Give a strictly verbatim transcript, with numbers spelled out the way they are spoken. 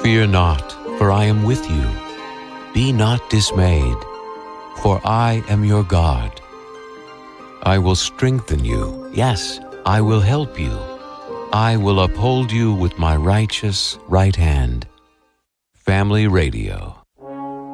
Fear not, for I am with you. Be not dismayed, for I am your God. I will strengthen you. Yes, I will help you. I will uphold you with my righteous right hand. Family Radio.